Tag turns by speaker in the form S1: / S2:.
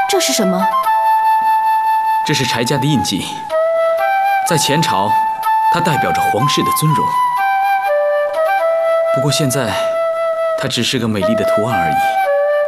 S1: 这是什么？
S2: 这是柴家的印记，在前朝，它代表着皇室的尊荣。不过现在，它只是个美丽的图案而已。